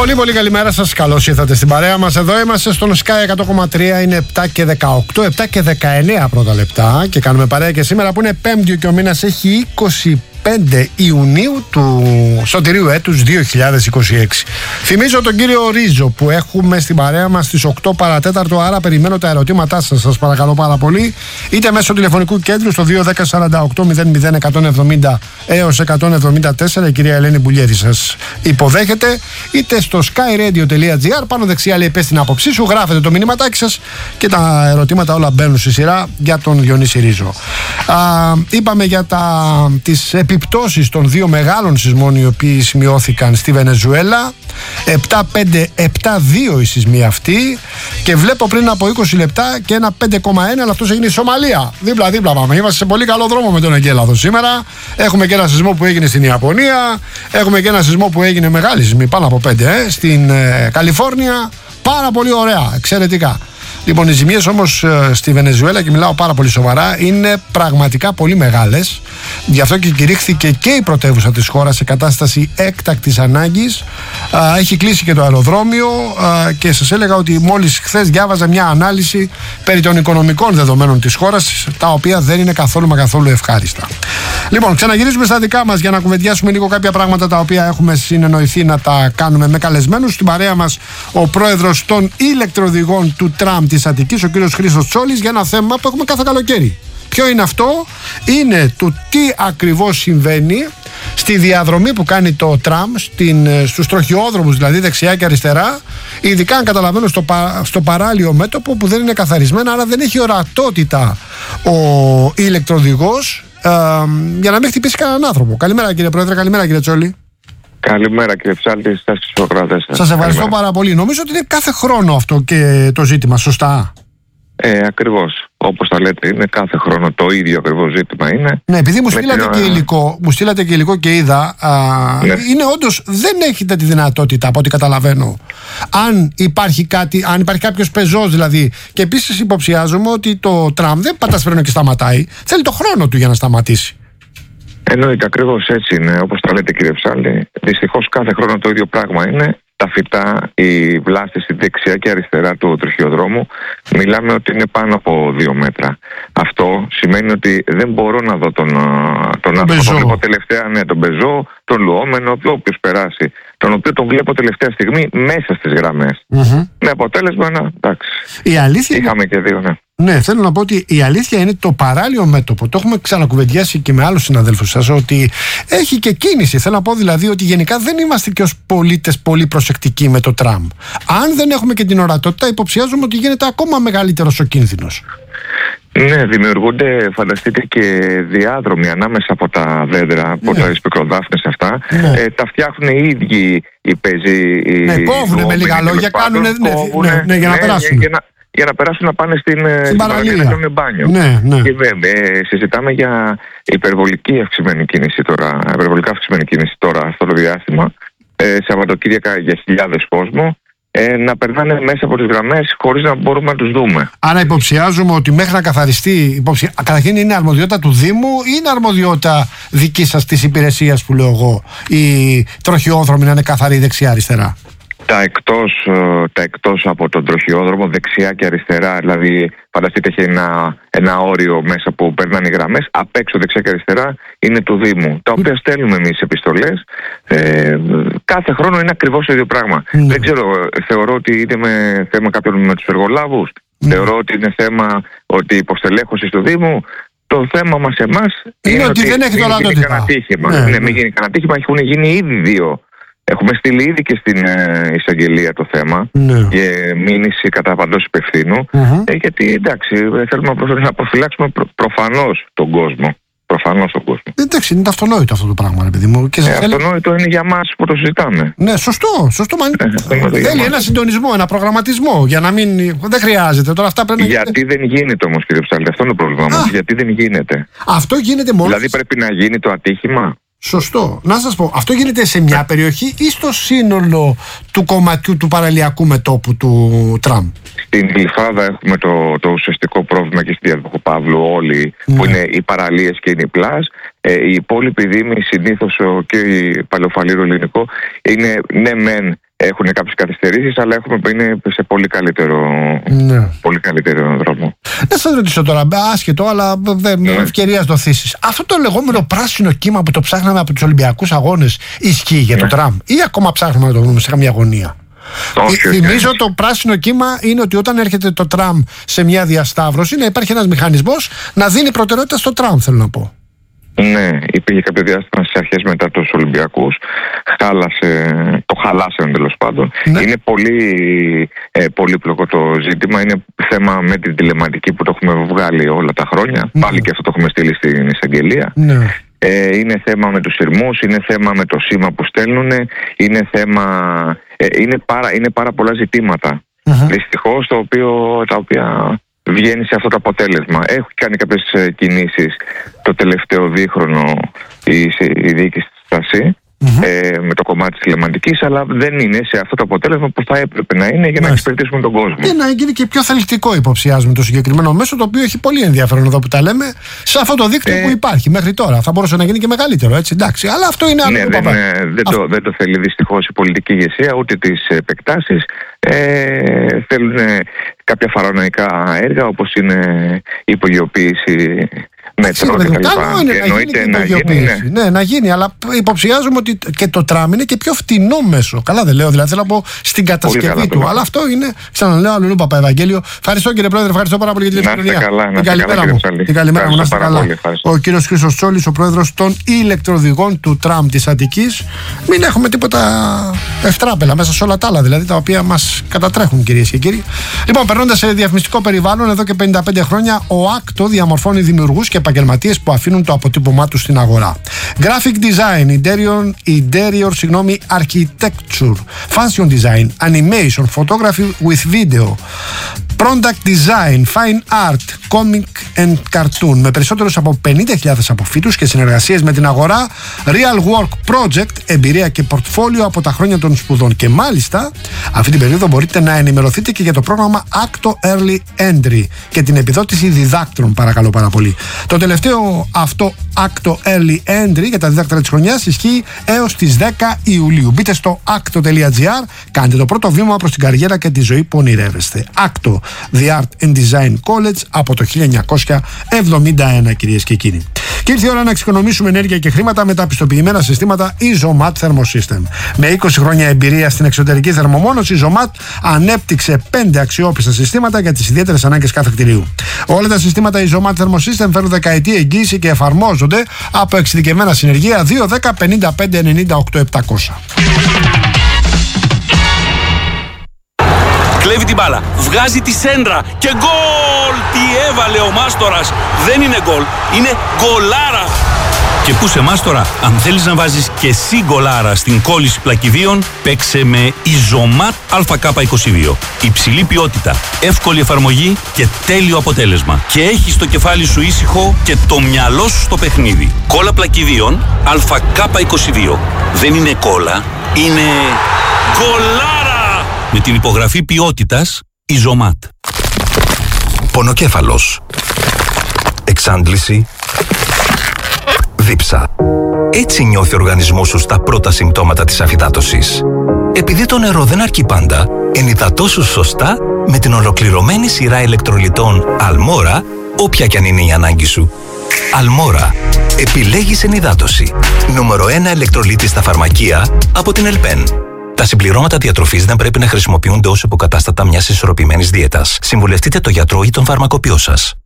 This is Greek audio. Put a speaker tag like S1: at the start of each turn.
S1: Πολύ πολύ καλημέρα σας, καλώς ήρθατε στην παρέα μας. Εδώ είμαστε στον Sky 100,3, είναι 7 και 18, 7 και 19 πρώτα λεπτά και κάνουμε παρέα και σήμερα που είναι Πέμπτη και ο μήνας έχει 25 Ιουνίου του σωτηρίου έτους 2026. Θυμίζω τον κύριο Ρίζο που έχουμε στην παρέα μας στις 8 παρατέταρτο, άρα περιμένω τα ερωτήματά σας, σας παρακαλώ πάρα πολύ, είτε μέσω τηλεφωνικού κέντρου στο 210-48-00-170 έως 174, η κυρία Ελένη Μπουλιέρη σας υποδέχεται, είτε στο skyradio.gr, πάνω δεξιά λέει πες την άποψή σου, γράφετε το μηνύματάκι σας και τα ερωτήματα όλα μπαίνουν στη σειρά για τον Διονύση Ρίζο. Είπαμε για τις επιπτώσεις των δύο μεγάλων σεισμών οι οποίοι σημειώθηκαν στη Βενεζουέλα, 7-5, 7-2 η σεισμή αυτή, και βλέπω πριν από 20 λεπτά και ένα 5,1, αλλά αυτός έγινε η Σομαλία. Δίπλα-δίπλα πάμε. Είμαστε σε πολύ καλό δρόμο με τον εγκέλαδο σήμερα. Έχουμε και ένα σεισμό που έγινε στην Ιαπωνία. Έχουμε και ένα σεισμό που έγινε, μεγάλη σεισμή, πάνω από 5, στην Καλιφόρνια. Πάρα πολύ ωραία, εξαιρετικά. Λοιπόν, οι ζημίες όμως στη Βενεζουέλα, και μιλάω πάρα πολύ σοβαρά, είναι πραγματικά πολύ μεγάλες. Γι' αυτό και κηρύχθηκε και η πρωτεύουσα της χώρας σε κατάσταση έκτακτης ανάγκης. Έχει κλείσει και το αεροδρόμιο και σας έλεγα ότι μόλις χθες διάβαζα μια ανάλυση περί των οικονομικών δεδομένων της χώρας, τα οποία δεν είναι καθόλου μα καθόλου ευχάριστα. Λοιπόν, ξαναγυρίζουμε στα δικά μας για να κουβεντιάσουμε λίγο κάποια πράγματα τα οποία έχουμε συνεννοηθεί να τα κάνουμε με καλεσμένους. Στην παρέα μας ο πρόεδρος των ηλεκτροδηγών του τραμ της Αττικής, ο κύριος Χρήστος Τσόλης, για ένα θέμα που έχουμε κάθε καλοκαίρι. Ποιο είναι αυτό? Είναι το τι ακριβώς συμβαίνει στη διαδρομή που κάνει το τραμ, στους τροχιόδρομους δηλαδή δεξιά και αριστερά, ειδικά αν καταλαβαίνω στο παράλιο μέτωπο που δεν είναι καθαρισμένα, άρα δεν έχει ορατότητα ο ηλεκτροδηγός για να μην χτυπήσει κανέναν άνθρωπο. Καλημέρα κύριε Πρόεδρε, καλημέρα κύριε Τσόλη.
S2: Καλημέρα κύριε Ψάλτη, στις Σοκράτες.
S1: Σας ευχαριστώ πάρα πολύ. Νομίζω ότι είναι κάθε χρόνο αυτό και το ζήτημα, σωστά?
S2: Ακριβώς. Όπως τα λέτε, είναι κάθε χρόνο το ίδιο ακριβώς ζήτημα είναι.
S1: Ναι, επειδή μου στείλατε και υλικό και είδα, ναι. Είναι όντως, δεν έχετε τη δυνατότητα από ό,τι καταλαβαίνω. Αν υπάρχει κάποιος πεζός δηλαδή, και επίσης υποψιάζομαι ότι το τραμ δεν πατάς φρένο και σταματάει, θέλει το χρόνο του για να σταματήσει.
S2: Εννοείται, ακριβώς έτσι είναι, όπως τα λέτε κύριε Ψάλτη. Δυστυχώς κάθε χρόνο το ίδιο πράγμα είναι. Τα φυτά, οι βλάστες στη δεξιά και αριστερά του τροχιοδρόμου, μιλάμε ότι είναι πάνω από 2 μέτρα. Αυτό σημαίνει ότι δεν μπορώ να δω τον άνθρωπο. Τον βλέπω τελευταία, ναι, τον πεζό, τον λουόμενο, όποιος περάσει. Τον οποίο τον βλέπω τελευταία στιγμή μέσα στις γραμμές. Με αποτέλεσμα, εντάξει.
S1: Η αλήθεια
S2: είχαμε και δύο, ναι.
S1: Ναι, θέλω να πω ότι η αλήθεια είναι το παράλιο μέτωπο. Το έχουμε ξανακουβεντιάσει και με άλλους συναδέλφους σας, ότι έχει και κίνηση. Θέλω να πω δηλαδή ότι γενικά δεν είμαστε και ως πολίτες πολύ προσεκτικοί με το τραμ. Αν δεν έχουμε και την ορατότητα, υποψιάζομαι ότι γίνεται ακόμα μεγαλύτερος ο κίνδυνος.
S2: Ναι, δημιουργούνται, φανταστείτε, και διάδρομοι ανάμεσα από τα δέντρα, από τα σπικροδάφνες αυτά. Ναι. Τα φτιάχνουν οι ίδιοι οι πεζοί.
S1: Ναι, κόβουνε με λίγα λόγια, κάνουνε για να περάσουν.
S2: Για να περάσουν να πάνε στην παραλία να κάνουν μπάνιο.
S1: Ναι.
S2: Και συζητάμε για υπερβολικά αυξημένη κίνηση τώρα αυτό το διάστημα. Σαββατοκύριακα για χιλιάδες κόσμο. Να περνάνε μέσα από τις γραμμές χωρίς να μπορούμε να τους δούμε.
S1: Άρα υποψιάζουμε ότι μέχρι να καθαριστεί, καταρχήν είναι αρμοδιότητα του Δήμου ή είναι αρμοδιότητα δική σας της υπηρεσίας που λέω εγώ, οι τροχιόδρομοι να είναι καθαροί δεξιά-αριστερά?
S2: Τα εκτός από τον τροχιόδρομο δεξιά και αριστερά, δηλαδή φανταστείτε έχει ένα όριο μέσα που περνάνε οι γραμμές, απ' έξω δεξιά και αριστερά είναι του Δήμου, τα οποία στέλνουμε εμείς επιστολές. Κάθε χρόνο είναι ακριβώς το ίδιο πράγμα. Δεν ξέρω, θεωρώ ότι είναι θέμα κάποιον με τους εργολάβους, θεωρώ ότι είναι θέμα ότι υποστελέχωση του Δήμου. Το θέμα μας εμάς
S1: είναι ότι δεν έχει
S2: μην γίνει κανένα ατύχημα. Μην γίνει κανένα ατύχημα, έχουν γίνει ήδη 2. Έχουμε στείλει ήδη και στην εισαγγελία το θέμα και μήνυση κατά παντός υπευθύνου, γιατί εντάξει, θέλουμε να προφυλάξουμε προφανώς τον κόσμο.
S1: Εντάξει, είναι αυτονόητο αυτό το πράγμα, παιδί μου.
S2: Αυτονόητο είναι για μας που το συζητάμε.
S1: Ναι, σωστό. Θέλει ένα συντονισμό, ένα προγραμματισμό για να μην. Δεν χρειάζεται. Τώρα αυτά πρέπει
S2: γιατί δεν γίνεται όμως, κύριε Ψάλτη, αυτό είναι το πρόβλημα μας. Γιατί δεν γίνεται.
S1: Αυτό γίνεται μόνο.
S2: Δηλαδή πρέπει να γίνει το ατύχημα.
S1: Σωστό. Να σας πω, αυτό γίνεται σε μια περιοχή ή στο σύνολο του κομματιού του παραλιακού μετώπου του τραμ?
S2: Στην Γλυφάδα έχουμε το ουσιαστικό πρόβλημα και στη Διαδοχοπαύλου όλοι, που είναι οι παραλίες και είναι η πλάζ. Οι υπόλοιποι δήμοι, συνήθως και η Παλαιοφαλήρο Ελληνικό, είναι ναι μεν έχουν κάποιες καθυστερήσεις, αλλά είναι σε πολύ καλύτερο δρόμο.
S1: Δεν θα ρωτήσω τώρα, άσχετο, αλλά με ευκαιρία να το θίσεις. Αυτό το λεγόμενο πράσινο κύμα που το ψάχναμε από τους Ολυμπιακούς Αγώνες ισχύει για το τραμ, ή ακόμα ψάχνουμε να το βρούμε σε καμία γωνία? Θυμίζω το πράσινο κύμα είναι ότι όταν έρχεται το τραμ σε μια διασταύρωση, να υπάρχει ένας μηχανισμός να δίνει προτεραιότητα στο τραμ, θέλω να πω.
S2: Ναι, υπήρχε κάποιο διάστημα στις αρχές μετά τους Ολυμπιακούς. Το χαλάσανε τέλος πάντων. Ναι. Είναι πολύ πολύπλοκο το ζήτημα. Είναι θέμα με την τηλεματική που το έχουμε βγάλει όλα τα χρόνια. Ναι. Πάλι και αυτό το έχουμε στείλει στην εισαγγελία. Ναι. Είναι θέμα με τους σειρμούς, είναι θέμα με το σήμα που στέλνουν, είναι θέμα... είναι πάρα πολλά ζητήματα. Δυστυχώς τα οποία βγαίνει σε αυτό το αποτέλεσμα. Έχω κάνει κάποιες κινήσεις το τελευταίο δίχρονο η διοίκηση της ΣΤΑΣΥ με το κομμάτι της τηλεματικής, αλλά δεν είναι σε αυτό το αποτέλεσμα που θα έπρεπε να είναι για να εξυπηρετήσουμε τον κόσμο.
S1: Και να γίνει και πιο θελκτικό, υποψιάζουμε, το συγκεκριμένο μέσο, το οποίο έχει πολύ ενδιαφέρον εδώ που τα λέμε, σε αυτό το δίκτυο που υπάρχει μέχρι τώρα. Θα μπορούσε να γίνει και μεγαλύτερο, έτσι, εντάξει. Αλλά αυτό είναι άλλο.
S2: Δεν το θέλει δυστυχώς η πολιτική ηγεσία, ούτε τις επεκτάσεις. Θέλουν κάποια φαραωναϊκά έργα, όπως είναι η υπογειοποίηση μέτρων και τα
S1: λοιπά. Να γίνει, αλλά υποψιάζουμε ότι και το τραμ είναι και πιο φτηνό μέσο. Καλά δεν λέω, δηλαδή θέλω να πω στην κατασκευή του. Αλλά αυτό είναι, ξαναλέω, Αλληλού Παπαευαγγέλιο. Ευχαριστώ κύριε Πρόεδρε, ευχαριστώ πάρα πολύ για την επικοινωνία. Την καλημέρα μου, να είστε καλά. Ο κύριος Χρήστος Τσόλης, ο πρόεδρος των ηλεκτροδηγών του τραμ της Αττικής. Μην έχουμε τίποτα ευτράπελα μέσα σε όλα τα άλλα, δηλαδή τα οποία μας κατατρέχουν, κυρίες και κύριοι. Λοιπόν, περνώντας σε διαφημιστικό περιβάλλον, εδώ και 55 χρόνια ο Άκτο διαμορφώνει δημιουργούς και επαγγελματίες που αφήνουν το αποτύπωμά τους στην αγορά. Graphic design, interior, architecture, fashion design, animation, photography with video, product design, fine art, comic and cartoon. Με περισσότερους από 50.000 αποφύτους και συνεργασίες με την αγορά, real work project, εμπειρία και πορτφόλιο από τα χρόνια των σπουδών. Και μάλιστα, αυτή την περίοδο μπορείτε να ενημερωθείτε και για το πρόγραμμα Acto Early Entry και την επιδότηση διδάκτρων, παρακαλώ πάρα πολύ. Το τελευταίο αυτό Acto Early Entry για τα διδάκτρα της χρονιάς ισχύει έως τις 10 Ιουλίου. Μπείτε στο acto.gr, κάντε το πρώτο βήμα προς την καριέρα και τη ζωή που ονειρεύεστε. Acto, The Art and Design College, από το 1971, κυρίες και κύριοι. Και ήρθε η ώρα να εξοικονομήσουμε ενέργεια και χρήματα με τα πιστοποιημένα συστήματα Isomat Thermosystem. Με 20 χρόνια εμπειρία στην εξωτερική θερμομόνωση, η Isomat ανέπτυξε 5 αξιόπιστα συστήματα για τις ιδιαίτερες ανάγκες κάθε κτηρίου. Όλα τα συστήματα Isomat Thermosystem φέρουν δεκαετή εγγύηση και εφαρμόζονται από εξειδικευμένα συνεργεία 210 55 98 700.
S3: Κλέβει την μπάλα, βγάζει τη σέντρα και γκολ! Τι έβαλε ο Μάστορας! Δεν είναι γκολ, είναι γκολάρα! Και πού σε Μάστορα, αν θέλεις να βάζεις και εσύ γκολάρα στην κόλληση πλακιδίων, παίξε με Isomat ΑΚ22. Υψηλή ποιότητα, εύκολη εφαρμογή και τέλειο αποτέλεσμα. Και έχεις το κεφάλι σου ήσυχο και το μυαλό σου στο παιχνίδι. Κόλλα πλακιδίων ΑΚ22. Δεν είναι κόλλα, είναι γκολάρα! Με την υπογραφή ποιότητας Isomat.
S4: Πονοκέφαλος, εξάντληση, δίψα. Έτσι νιώθει ο οργανισμός σου στα πρώτα συμπτώματα της αφυδάτωσης. Επειδή το νερό δεν αρκεί πάντα, ενυδατώσου σωστά με την ολοκληρωμένη σειρά ηλεκτρολιτών Almora, όποια κι αν είναι η ανάγκη σου. Almora. Επιλέγεις ενυδάτωση. Νούμερο 1 ηλεκτρολίτη στα φαρμακεία από την Ελπέν. Τα συμπληρώματα διατροφής δεν πρέπει να χρησιμοποιούνται ως υποκατάστατα μιας ισορροπημένης δίαιτας. Συμβουλευτείτε τον γιατρό ή τον φαρμακοποιό σας.